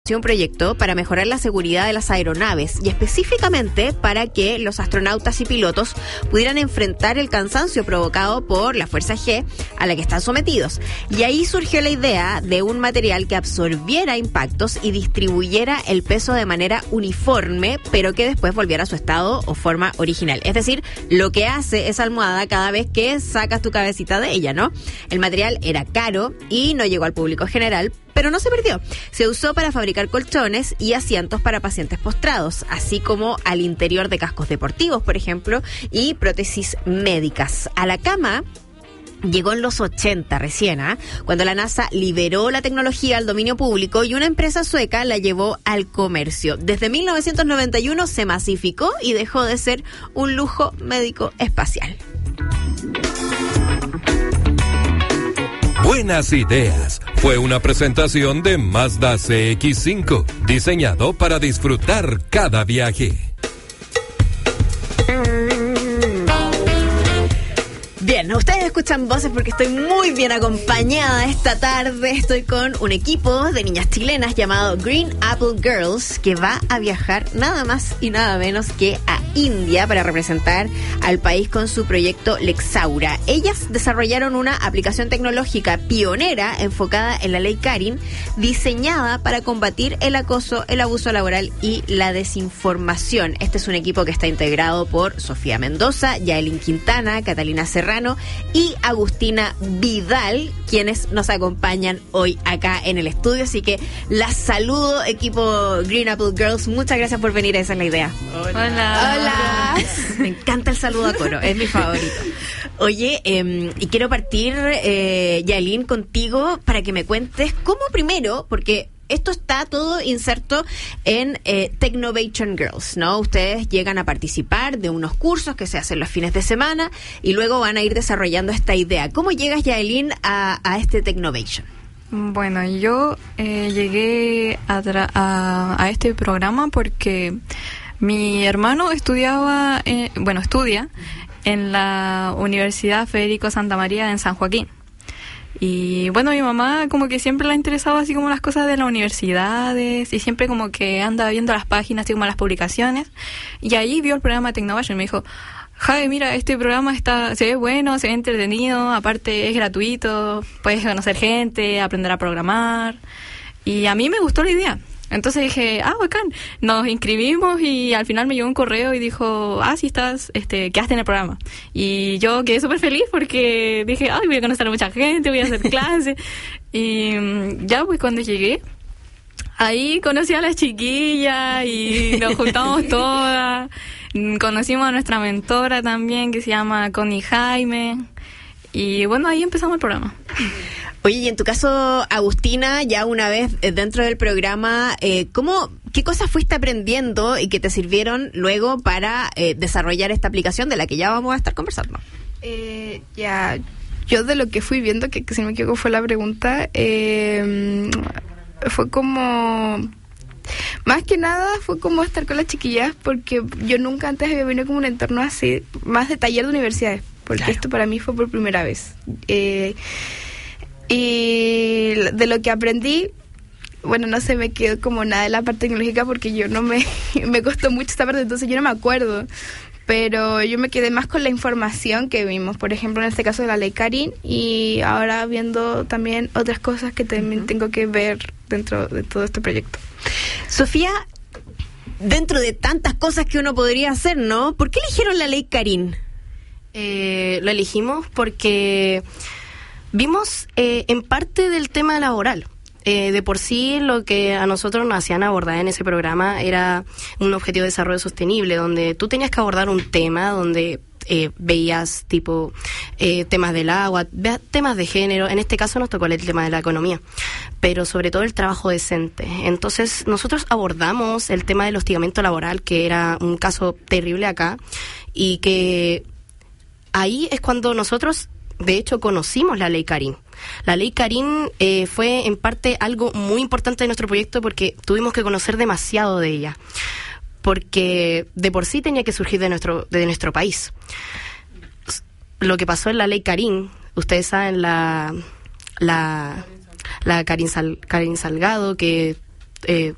un proyecto para mejorar la seguridad de las aeronaves y específicamente para que los astronautas y pilotos pudieran enfrentar el cansancio provocado por la fuerza G a la que están sometidos. Y ahí surgió la idea de un material que absorbiera impactos y distribuyera el peso de manera uniforme, pero que después volviera a su estado o forma original. Es decir, lo que hace esa almohada cada vez que sacas tu cabecita de ella, ¿no? El material era caro y no llegó al público general, pero no se perdió. Se usó para fabricar colchones y asientos para pacientes postrados, así como al interior de cascos deportivos, por ejemplo, y prótesis médicas. A la cama llegó en los 80 recién, cuando la NASA liberó la tecnología al dominio público y una empresa sueca la llevó al comercio. Desde 1991 se masificó y dejó de ser un lujo médico espacial. Buenas ideas. Fue una presentación de Mazda CX-5, diseñado para disfrutar cada viaje. Bien, ustedes escuchan voces porque estoy muy bien acompañada esta tarde. Estoy con un equipo de niñas chilenas llamado Green Apple Girls, que va a viajar nada más y nada menos que a India para representar al país con su proyecto Lexaura. Ellas desarrollaron una aplicación tecnológica pionera enfocada en la ley Karin, diseñada para combatir el acoso, el abuso laboral y la desinformación. Este es un equipo que está integrado por Sofía Mendoza, Yaelin Quintana, Catalina Serrano y Agustina Vidal, quienes nos acompañan hoy acá en el estudio. Así que las saludo, equipo Green Apple Girls. Muchas gracias por venir, esa es la idea. Hola. Me encanta el saludo a coro, es mi favorito. Oye, y quiero partir, Yaelin, contigo para que me cuentes cómo primero, porque esto está todo inserto en Technovation Girls, ¿no? Ustedes llegan a participar de unos cursos que se hacen los fines de semana y luego van a ir desarrollando esta idea. ¿Cómo llegas, Yaelin, a este Technovation? Bueno, yo llegué a este programa porque mi hermano estudia en la Universidad Federico Santa María en San Joaquín. Y bueno, mi mamá como que siempre le ha interesado así como las cosas de las universidades y siempre como que anda viendo las páginas, así como las publicaciones. Y ahí vio el programa Technovation y me dijo: Javi, mira, este programa se ve bueno, se ve entretenido, aparte es gratuito, puedes conocer gente, aprender a programar. Y a mí me gustó la idea. Entonces dije, bacán. Nos inscribimos y al final me llegó un correo y dijo, sí estás, quedaste en el programa. Y yo quedé súper feliz porque dije, voy a conocer a mucha gente, voy a hacer clases. Y ya pues cuando llegué, ahí conocí a las chiquillas y nos juntamos todas. Conocimos a nuestra mentora también, que se llama Connie Jaime. Y bueno, ahí empezamos el programa. Oye, y en tu caso, Agustina, ya una vez dentro del programa, ¿qué cosas fuiste aprendiendo y que te sirvieron luego para desarrollar esta aplicación de la que ya vamos a estar conversando? Yo de lo que fui viendo, que si no me equivoco fue la pregunta, fue como... Más que nada fue como estar con las chiquillas, porque yo nunca antes había venido como un entorno así, más de taller de universidades, porque claro, esto para mí fue por primera vez. Y de lo que aprendí, bueno, no se me quedó como nada de la parte tecnológica porque yo no me costó mucho esta parte, entonces yo no me acuerdo. Pero yo me quedé más con la información que vimos, por ejemplo, en este caso de la ley Karin, y ahora viendo también otras cosas que también tengo que ver dentro de todo este proyecto. Sofía, dentro de tantas cosas que uno podría hacer, ¿no? ¿Por qué eligieron la ley Karin? Lo elegimos porque vimos en parte del tema laboral. De por sí, lo que a nosotros nos hacían abordar en ese programa era un objetivo de desarrollo sostenible, donde tú tenías que abordar un tema donde veías tipo temas del agua, temas de género. En este caso nos tocó el tema de la economía, pero sobre todo el trabajo decente. Entonces nosotros abordamos el tema del hostigamiento laboral, que era un caso terrible acá, y que ahí es cuando nosotros de hecho conocimos la ley Karin. La ley Karin fue en parte algo muy importante de nuestro proyecto porque tuvimos que conocer demasiado de ella, porque de por sí tenía que surgir de nuestro país. Lo que pasó en la ley Karin, ustedes saben, la Karin Salgado, que